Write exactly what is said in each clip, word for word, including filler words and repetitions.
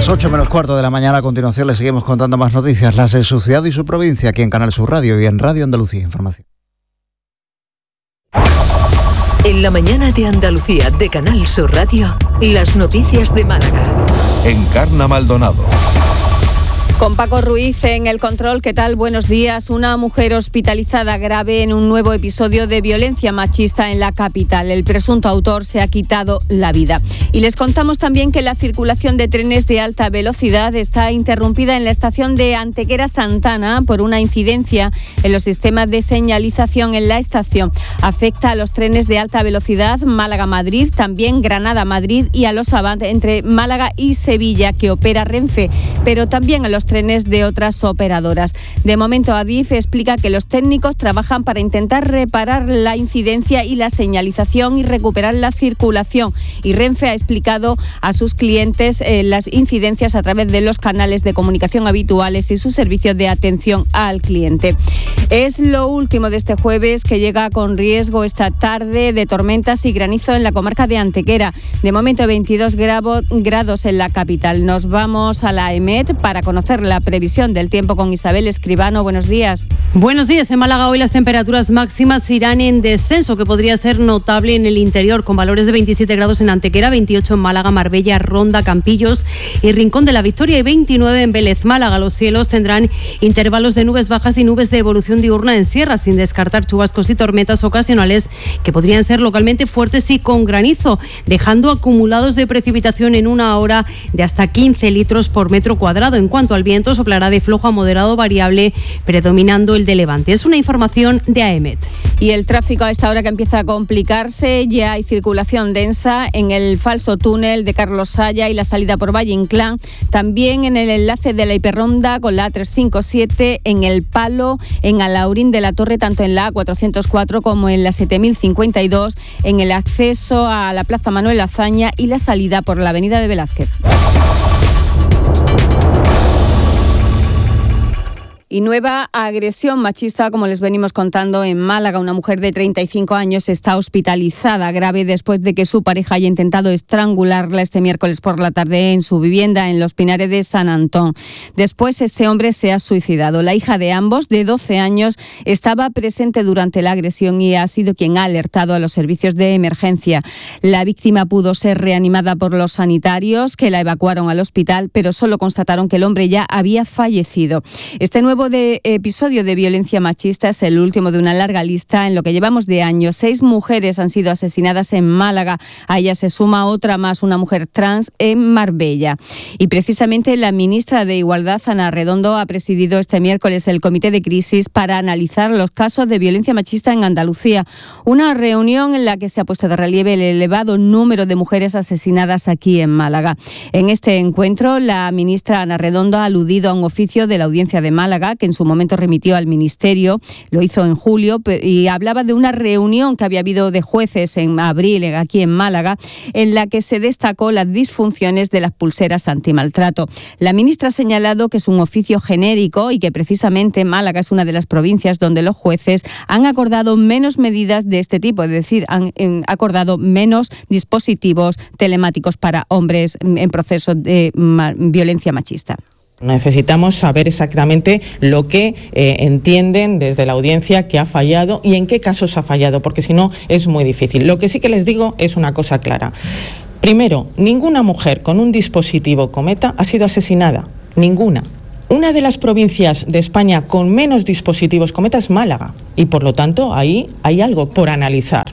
ocho menos cuarto de la mañana. A continuación le seguimos contando más noticias, las de su ciudad y su provincia, aquí en Canal Sur Radio y en Radio Andalucía Información. En la mañana de Andalucía de Canal Sur Radio, las noticias de Málaga. Encarna Maldonado. Con Paco Ruiz en el control. ¿Qué tal? Buenos días. Una mujer hospitalizada grave en un nuevo episodio de violencia machista en la capital. El presunto autor se ha quitado la vida. Y les contamos también que la circulación de trenes de alta velocidad está interrumpida en la estación de Antequera Santana por una incidencia en los sistemas de señalización en la estación. Afecta a los trenes de alta velocidad Málaga-Madrid, también Granada-Madrid y a los Avant entre Málaga y Sevilla que opera Renfe, pero también a los trenes de otras operadoras. De momento, Adif explica que los técnicos trabajan para intentar reparar la incidencia y la señalización y recuperar la circulación. Y Renfe ha explicado a sus clientes eh, las incidencias a través de los canales de comunicación habituales y sus servicios de atención al cliente. Es lo último de este jueves, que llega con riesgo esta tarde de tormentas y granizo en la comarca de Antequera. De momento, veintidós grados en la capital. Nos vamos a la EMET para conocer la previsión del tiempo con Isabel Escribano. Buenos días. Buenos días. En Málaga hoy las temperaturas máximas irán en descenso, que podría ser notable en el interior, con valores de veintisiete grados en Antequera, veintiocho en Málaga, Marbella, Ronda, Campillos y Rincón de la Victoria y veintinueve en Vélez. Málaga. Los cielos tendrán intervalos de nubes bajas y nubes de evolución diurna en sierra, sin descartar chubascos y tormentas ocasionales que podrían ser localmente fuertes y con granizo, dejando acumulados de precipitación en una hora de hasta quince litros por metro cuadrado. En cuanto al viento, soplará de flojo a moderado variable, predominando el de levante. Es una información de AEMET. Y el tráfico a esta hora que empieza a complicarse. Ya hay circulación densa en el falso túnel de Carlos Saya y la salida por Valle Inclán. También en el enlace de la hiperronda con la A trescientos cincuenta y siete, en el Palo, en Alaurín de la Torre, tanto en la A cuatrocientos cuatro como en la siete mil cincuenta y dos, en el acceso a la Plaza Manuel Azaña y la salida por la Avenida de Velázquez. Y nueva agresión machista, como les venimos contando, en Málaga. Una mujer de treinta y cinco años está hospitalizada grave después de que su pareja haya intentado estrangularla este miércoles por la tarde en su vivienda en Los Pinares de San Antón. Después, este hombre se ha suicidado. La hija de ambos, de doce años, estaba presente durante la agresión y ha sido quien ha alertado a los servicios de emergencia. La víctima pudo ser reanimada por los sanitarios, que la evacuaron al hospital, pero solo constataron que el hombre ya había fallecido. Este nuevo de episodio de violencia machista es el último de una larga lista en lo que llevamos de año. Seis mujeres han sido asesinadas en Málaga. A ella se suma otra más, una mujer trans en Marbella. Y precisamente la ministra de Igualdad, Ana Redondo, ha presidido este miércoles el comité de crisis para analizar los casos de violencia machista en Andalucía. Una reunión en la que se ha puesto de relieve el elevado número de mujeres asesinadas aquí en Málaga. En este encuentro, la ministra Ana Redondo ha aludido a un oficio de la Audiencia de Málaga que en su momento remitió al Ministerio, lo hizo en julio, y hablaba de una reunión que había habido de jueces en abril aquí en Málaga, en la que se destacó las disfunciones de las pulseras antimaltrato. La ministra ha señalado que es un oficio genérico y que precisamente Málaga es una de las provincias donde los jueces han acordado menos medidas de este tipo, es decir, han acordado menos dispositivos telemáticos para hombres en proceso de violencia machista. Necesitamos saber exactamente lo que eh, entienden desde la audiencia que ha fallado y en qué casos ha fallado, porque si no es muy difícil. Lo que sí que les digo es una cosa clara. Primero, ninguna mujer con un dispositivo Cometa ha sido asesinada, ninguna. Una de las provincias de España con menos dispositivos Cometa es Málaga y por lo tanto ahí hay algo por analizar.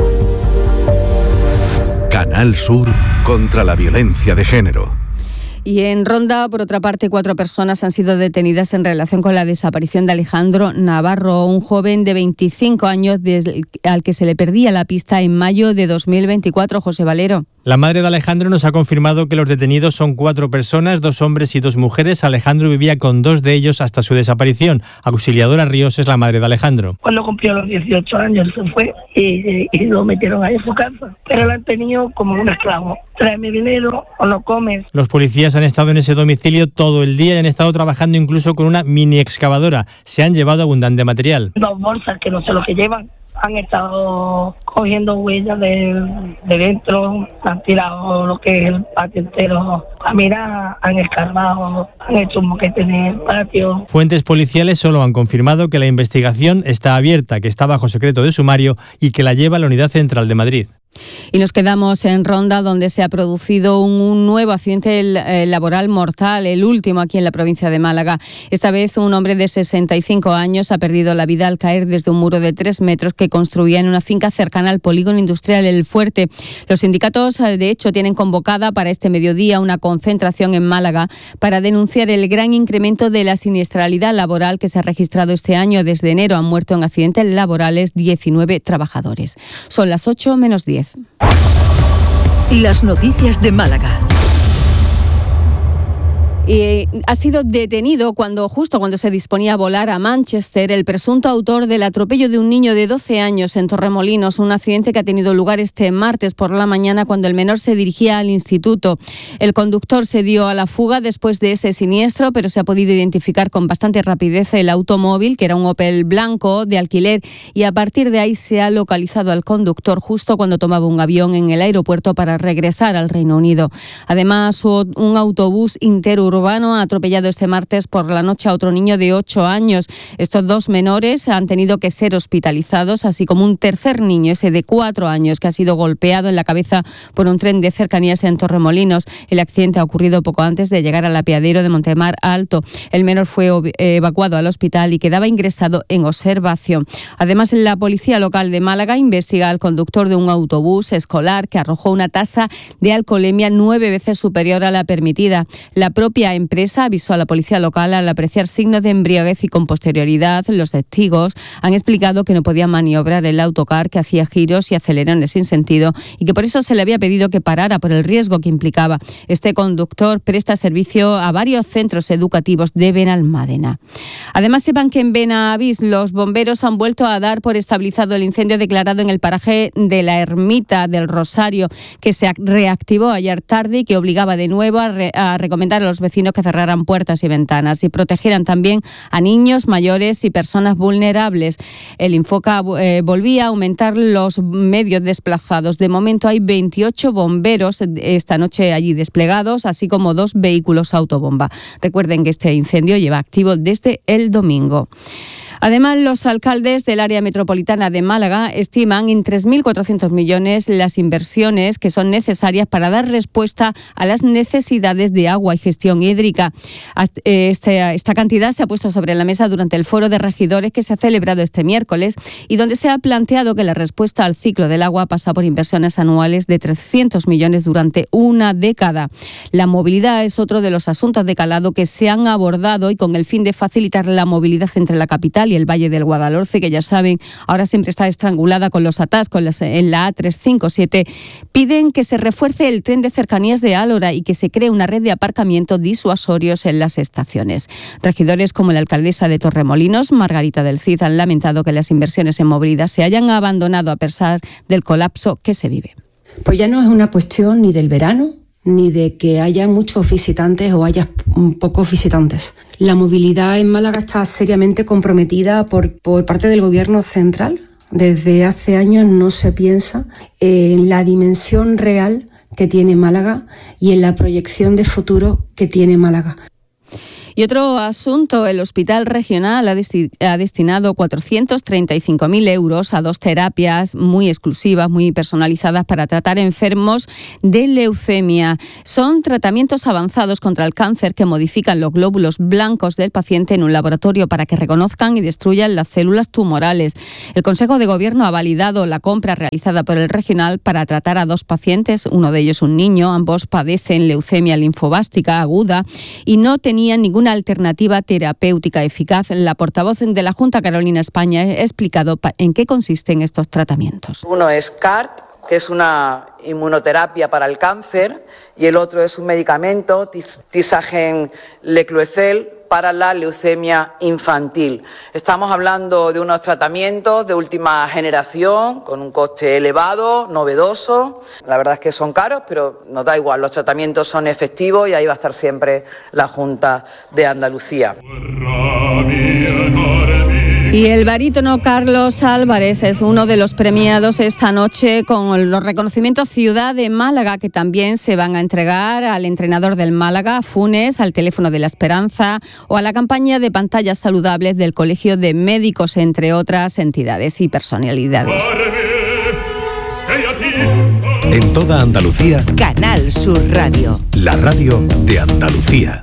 Canal Sur contra la violencia de género. Y en Ronda, por otra parte, cuatro personas han sido detenidas en relación con la desaparición de Alejandro Navarro, un joven de veinticinco años desde, al que se le perdía la pista en mayo de dos mil veinticuatro. José Valero. La madre de Alejandro nos ha confirmado que los detenidos son cuatro personas, dos hombres y dos mujeres. Alejandro vivía con dos de ellos hasta su desaparición. Auxiliadora Ríos es la madre de Alejandro. Cuando cumplió los dieciocho años se fue y, y lo metieron ahí en su casa. Pero lo han tenido como un esclavo. Tráeme dinero o no comes. Los policías han estado en ese domicilio todo el día y han estado trabajando incluso con una mini excavadora. Se han llevado abundante material. Dos bolsas que no sé lo que llevan. Han estado cogiendo huellas de, de dentro, han tirado lo que es el patio entero a mirar, han escarbado, han hecho un moquete en el patio. Fuentes policiales solo han confirmado que la investigación está abierta, que está bajo secreto de sumario y que la lleva la Unidad Central de Madrid. Y nos quedamos en Ronda, donde se ha producido un nuevo accidente laboral mortal, el último aquí en la provincia de Málaga. Esta vez un hombre de sesenta y cinco años ha perdido la vida al caer desde un muro de tres metros que construía en una finca cercana al polígono industrial El Fuerte. Los sindicatos, de hecho, tienen convocada para este mediodía una concentración en Málaga para denunciar el gran incremento de la siniestralidad laboral que se ha registrado este año. Desde enero han muerto en accidentes laborales diecinueve trabajadores. Son las ocho menos diez. Las noticias de Málaga. Y ha sido detenido cuando justo cuando se disponía a volar a Manchester el presunto autor del atropello de un niño de doce años en Torremolinos, un accidente que ha tenido lugar este martes por la mañana cuando el menor se dirigía al instituto. El conductor se dio a la fuga después de ese siniestro, pero se ha podido identificar con bastante rapidez el automóvil, que era un Opel blanco de alquiler, y a partir de ahí se ha localizado al conductor justo cuando tomaba un avión en el aeropuerto para regresar al Reino Unido. Además, un autobús interurbano urbano ha atropellado este martes por la noche a otro niño de ocho años. Estos dos menores han tenido que ser hospitalizados, así como un tercer niño, ese de cuatro años, que ha sido golpeado en la cabeza por un tren de cercanías en Torremolinos. El accidente ha ocurrido poco antes de llegar al apeadero de Montemar Alto. El menor fue evacuado al hospital y quedaba ingresado en observación. Además, la policía local de Málaga investiga al conductor de un autobús escolar que arrojó una tasa de alcoholemia nueve veces superior a la permitida. La propia empresa avisó a la policía local al apreciar signos de embriaguez y con posterioridad los testigos han explicado que no podían maniobrar el autocar, que hacía giros y acelerones sin sentido y que por eso se le había pedido que parara por el riesgo que implicaba. Este conductor presta servicio a varios centros educativos de Benalmádena. Además, sepan que en Benavís los bomberos han vuelto a dar por estabilizado el incendio declarado en el paraje de la Ermita del Rosario, que se reactivó ayer tarde y que obligaba de nuevo a, re- a recomendar a los vecinos que cerraran puertas y ventanas y protegieran también a niños, mayores y personas vulnerables. El Infoca eh, volvía a aumentar los medios desplazados. De momento hay veintiocho bomberos esta noche allí desplegados, así como dos vehículos autobomba. Recuerden que este incendio lleva activo desde el domingo. Además, los alcaldes del área metropolitana de Málaga estiman en tres mil cuatrocientos millones las inversiones que son necesarias para dar respuesta a las necesidades de agua y gestión hídrica. Esta, esta cantidad se ha puesto sobre la mesa durante el foro de regidores que se ha celebrado este miércoles y donde se ha planteado que la respuesta al ciclo del agua pasa por inversiones anuales de trescientos millones durante una década. La movilidad es otro de los asuntos de calado que se han abordado y con el fin de facilitar la movilidad entre la capital y el Valle del Guadalhorce, que ya saben, ahora siempre está estrangulada con los atascos en la A trescientos cincuenta y siete, piden que se refuerce el tren de cercanías de Álora y que se cree una red de aparcamiento disuasorios en las estaciones. Regidores como la alcaldesa de Torremolinos, Margarita del Cid, han lamentado que las inversiones en movilidad se hayan abandonado a pesar del colapso que se vive. Pues ya no es una cuestión ni del verano, ni de que haya muchos visitantes o haya pocos visitantes. La movilidad en Málaga está seriamente comprometida por, por parte del Gobierno central. Desde hace años no se piensa en la dimensión real que tiene Málaga y en la proyección de futuro que tiene Málaga. Y otro asunto, el Hospital Regional ha, desti- ha destinado cuatrocientos treinta y cinco mil euros a dos terapias muy exclusivas, muy personalizadas para tratar enfermos de leucemia. Son tratamientos avanzados contra el cáncer que modifican los glóbulos blancos del paciente en un laboratorio para que reconozcan y destruyan las células tumorales. El Consejo de Gobierno ha validado la compra realizada por el Regional para tratar a dos pacientes, uno de ellos un niño. Ambos padecen leucemia linfobástica aguda y no tenían ninguna alternativa terapéutica eficaz. La portavoz de la Junta, Carolina España, ha explicado en qué consisten estos tratamientos. Uno es C A R T, que es una inmunoterapia para el cáncer, y el otro es un medicamento, Tisagen Lecloecel, para la leucemia infantil. Estamos hablando de unos tratamientos de última generación, con un coste elevado, novedoso. La verdad es que son caros, pero nos da igual, los tratamientos son efectivos y ahí va a estar siempre la Junta de Andalucía. Y el barítono Carlos Álvarez es uno de los premiados esta noche con los reconocimientos Ciudad de Málaga, que también se van a entregar al entrenador del Málaga, Funes, al Teléfono de la Esperanza o a la campaña de pantallas saludables del Colegio de Médicos, entre otras entidades y personalidades. En toda Andalucía, Canal Sur Radio. La radio de Andalucía.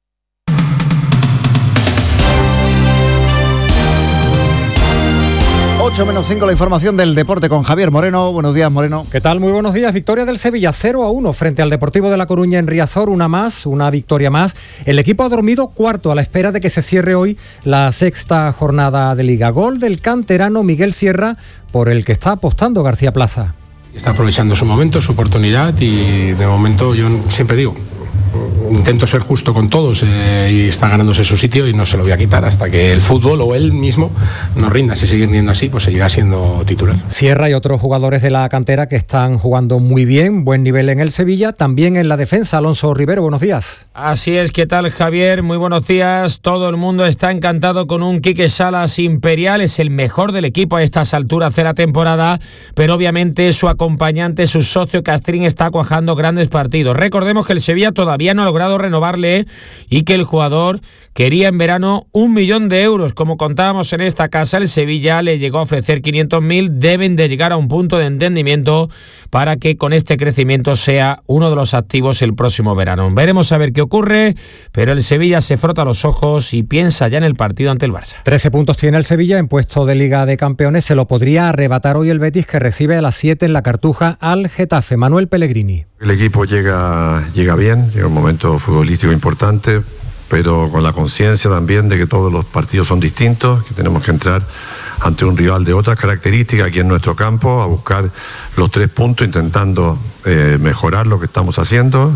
ocho menos cinco, la información del deporte con Javier Moreno. Buenos días, Moreno. ¿Qué tal? Muy buenos días. Victoria del Sevilla cero a uno frente al Deportivo de La Coruña en Riazor. Una más, una victoria más. El equipo ha dormido cuarto a la espera de que se cierre hoy la sexta jornada de Liga. Gol del canterano Miguel Sierra, por el que está apostando García Plaza. Está aprovechando su momento, su oportunidad, y de momento yo siempre digo, intento ser justo con todos, eh, y está ganándose su sitio y no se lo voy a quitar hasta que el fútbol o él mismo nos rinda. Si sigue rindiendo así, pues seguirá siendo titular. Sierra y otros jugadores de la cantera que están jugando muy bien, buen nivel en el Sevilla, también en la defensa. Alonso Rivero, buenos días. Así es, ¿qué tal, Javier? Muy buenos días. Todo el mundo está encantado con un Quique Salas imperial, es el mejor del equipo a estas alturas de la temporada, pero obviamente su acompañante, su socio Castrín, está cuajando grandes partidos. Recordemos que el Sevilla todavía no ha logrado renovarle y que el jugador quería en verano un millón de euros. Como contábamos en esta casa, el Sevilla le llegó a ofrecer quinientos mil. Deben de llegar a un punto de entendimiento para que con este crecimiento sea uno de los activos el próximo verano. Veremos a ver qué ocurre, pero el Sevilla se frota los ojos y piensa ya en el partido ante el Barça. trece puntos tiene el Sevilla en puesto de Liga de Campeones. Se lo podría arrebatar hoy el Betis, que recibe a las siete en la Cartuja al Getafe. Manuel Pellegrini. El equipo llega, llega bien, llega un momento futbolístico importante, pero con la conciencia también de que todos los partidos son distintos, que tenemos que entrar ante un rival de otras características aquí en nuestro campo, a buscar los tres puntos, intentando eh, mejorar lo que estamos haciendo,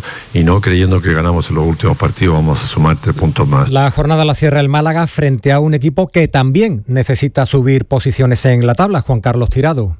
y no creyendo que ganamos en los últimos partidos vamos a sumar tres puntos más. La jornada la cierra el Málaga frente a un equipo que también necesita subir posiciones en la tabla. Juan Carlos Tirado.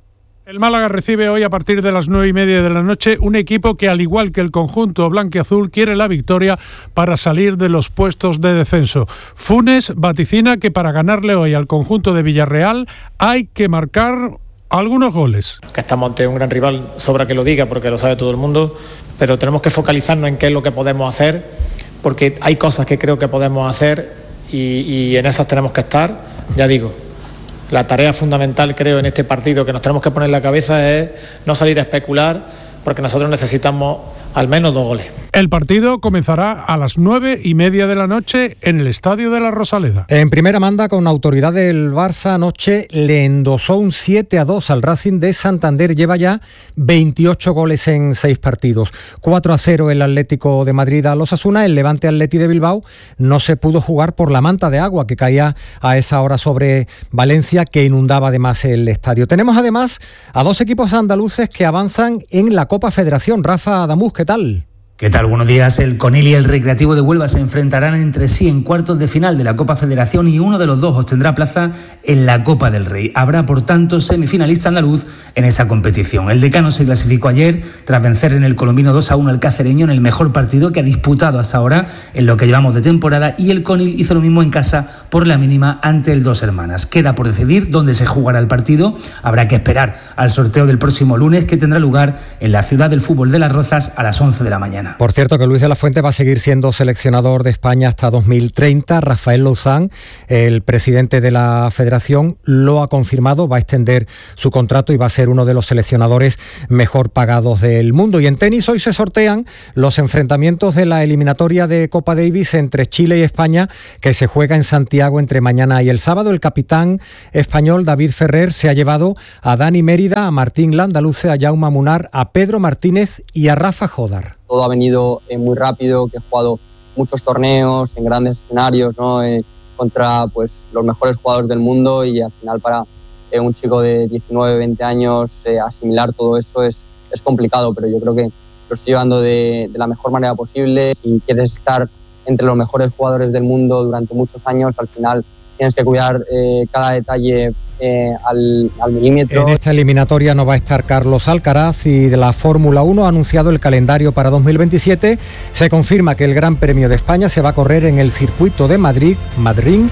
El Málaga recibe hoy a partir de las nueve y media de la noche un equipo que, al igual que el conjunto blanquiazul, quiere la victoria para salir de los puestos de descenso. Funes vaticina que para ganarle hoy al conjunto de Villarreal hay que marcar algunos goles. Que estamos ante un gran rival, sobra que lo diga porque lo sabe todo el mundo, pero tenemos que focalizarnos en qué es lo que podemos hacer, porque hay cosas que creo que podemos hacer y, y en esas tenemos que estar, ya digo. La tarea fundamental, creo, en este partido que nos tenemos que poner en la cabeza es no salir a especular, porque nosotros necesitamos al menos dos goles. El partido comenzará a las nueve y media de la noche en el Estadio de la Rosaleda. En primera manda, con autoridad del Barça, anoche le endosó un siete a dos al Racing de Santander. Lleva ya veintiocho goles en seis partidos. cuatro a cero el Atlético de Madrid al Osasuna. El Levante Atleti de Bilbao no se pudo jugar por la manta de agua que caía a esa hora sobre Valencia, que inundaba además el estadio. Tenemos además a dos equipos andaluces que avanzan en la Copa Federación. Rafa Adamuz, ¿qué tal? ¿Qué tal? Buenos días. El Conil y el Recreativo de Huelva se enfrentarán entre sí en cuartos de final de la Copa Federación y uno de los dos obtendrá plaza en la Copa del Rey. Habrá, por tanto, semifinalista andaluz en esa competición. El Decano se clasificó ayer tras vencer en el Colombino dos a uno al Cacereño en el mejor partido que ha disputado hasta ahora en lo que llevamos de temporada, y el Conil hizo lo mismo en casa por la mínima ante el Dos Hermanas. Queda por decidir dónde se jugará el partido. Habrá que esperar al sorteo del próximo lunes, que tendrá lugar en la Ciudad del Fútbol de Las Rozas a las once de la mañana. Por cierto, que Luis de la Fuente va a seguir siendo seleccionador de España hasta dos mil treinta. Rafael Louzán, el presidente de la federación, lo ha confirmado, va a extender su contrato y va a ser uno de los seleccionadores mejor pagados del mundo. Y en tenis hoy se sortean los enfrentamientos de la eliminatoria de Copa Davis entre Chile y España, que se juega en Santiago entre mañana y el sábado. El capitán español David Ferrer se ha llevado a Dani Mérida, a Martín Landaluce, a Jaume Munar, a Pedro Martínez y a Rafa Jodar. Todo ha venido eh, muy rápido, que he jugado muchos torneos en grandes escenarios, ¿no? eh, contra pues, los mejores jugadores del mundo, y al final para eh, un chico de diecinueve, veinte años eh, asimilar todo esto es, es complicado, pero yo creo que lo estoy llevando de, de la mejor manera posible. Si quieres estar entre los mejores jugadores del mundo durante muchos años, al final tienes que cuidar eh, cada detalle eh, al, al milímetro. En esta eliminatoria no va a estar Carlos Alcaraz, y de la Fórmula uno ha anunciado el calendario para dos mil veintisiete. Se confirma que el Gran Premio de España se va a correr en el circuito de Madrid, Madrid,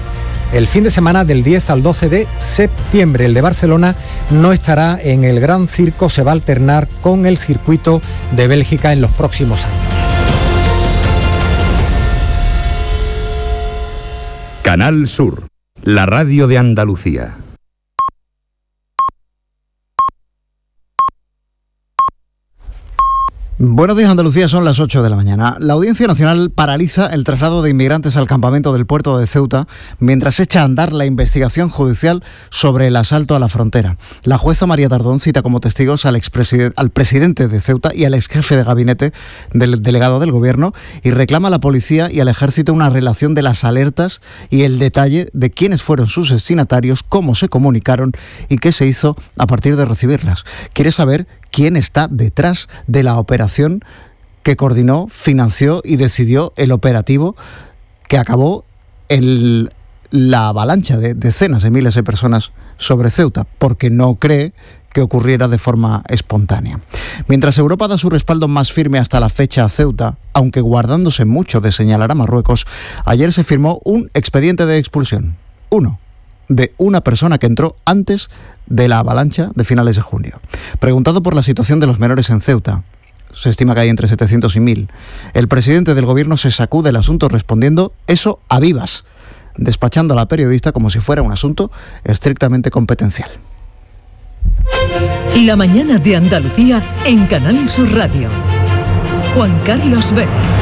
el fin de semana del diez al doce de septiembre. El de Barcelona no estará en el Gran Circo, se va a alternar con el circuito de Bélgica en los próximos años. Canal Sur, la radio de Andalucía. Buenos días, Andalucía, son las ocho de la mañana. La Audiencia Nacional paraliza el traslado de inmigrantes al campamento del puerto de Ceuta mientras echa a andar la investigación judicial sobre el asalto a la frontera. La jueza María Tardón cita como testigos al, al presidente de Ceuta y al ex jefe de gabinete del delegado del gobierno y reclama a la policía y al ejército una relación de las alertas y el detalle de quiénes fueron sus destinatarios, cómo se comunicaron y qué se hizo a partir de recibirlas. Quiere saber quién está detrás de la operación que coordinó, financió y decidió el operativo que acabó en la avalancha de decenas de miles de personas sobre Ceuta, porque no cree que ocurriera de forma espontánea. Mientras Europa da su respaldo más firme hasta la fecha a Ceuta, aunque guardándose mucho de señalar a Marruecos, ayer se firmó un expediente de expulsión. Uno. De una persona que entró antes de la avalancha de finales de junio. Preguntado por la situación de los menores en Ceuta, se estima que hay entre setecientos y mil, el presidente del gobierno se sacude el asunto respondiendo eso a vivas, despachando a la periodista como si fuera un asunto estrictamente competencial. La mañana de Andalucía en Canal Sur Radio. Juan Carlos Vélez.